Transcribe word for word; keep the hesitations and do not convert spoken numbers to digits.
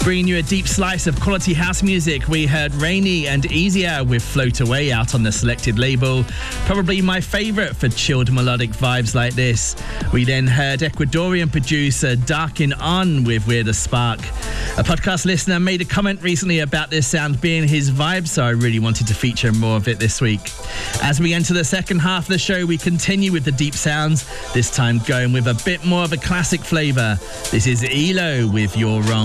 Bringing you a deep slice of quality house music, we heard Rainy and Easier with Float Away out on the Selected label. Probably my favourite for chilled melodic vibes like this. We then heard Ecuadorian producer Darkin On with We're the Spark. A podcast listener made a comment recently about this sound being his vibe, so I really wanted to feature more of it this week. As we enter the second half of the show, we continue with the deep sounds, this time going with a bit more of a classic flavour. This is E L O with You're Wrong.